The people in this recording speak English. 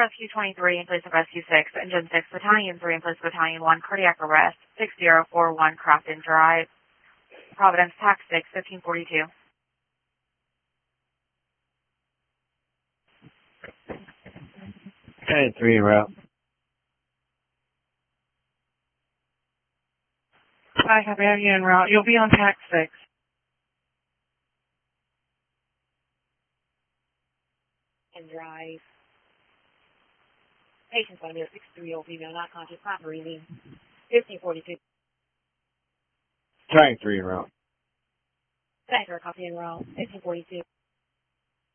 Rescue 23 in place of Rescue 6, Engine 6, Battalion 3 in place of Battalion 1, cardiac arrest, 6041 Crofton Drive, Providence, Tax 6, 1542. Battalion 3 en route. Hi, Battalion en route. You'll be on Tax 6. And drive. Patient's going to be a 6'3" female, not conscious, not breathing. 1542. Battalion 3 en route. Thanks for a copy en route. 1542.